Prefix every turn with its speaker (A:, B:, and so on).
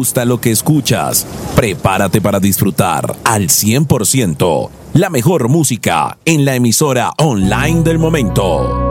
A: gusta lo que escuchas, prepárate para disfrutar al 100% la mejor música en la emisora online del momento.